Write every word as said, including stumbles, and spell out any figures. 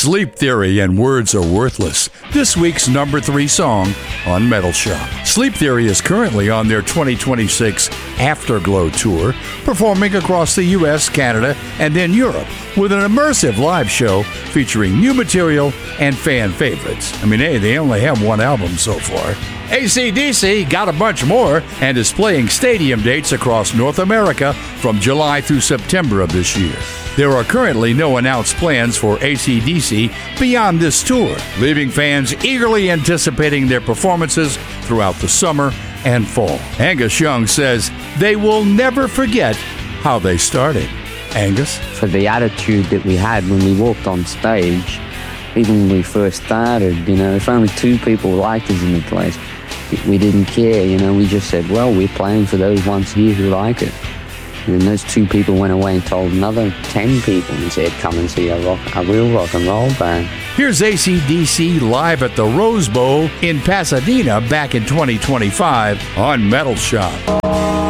Sleep Theory and Words Are Worthless, this week's number three song on Metal Shop. Sleep Theory is currently on their twenty twenty-six Afterglow tour, performing across the U S, Canada, and then Europe, with an immersive live show featuring new material and fan favorites. I mean, hey, they only have one album so far. A C D C got a bunch more and is playing stadium dates across North America from July through September of this year. There are currently no announced plans for A C D C beyond this tour, leaving fans eagerly anticipating their performances throughout the summer and fall. Angus Young says they will never forget how they started. Angus? For the attitude that we had when we walked on stage, even when we first started, you know, if only two people liked us in the place, we didn't care, you know, we just said, well, we're playing for those ones here who like it. And then those two people went away and told another ten people and said, come and see a, rock, a real rock and roll band. Here's A C D C live at the Rose Bowl in Pasadena back in twenty twenty-five on Metal Shop.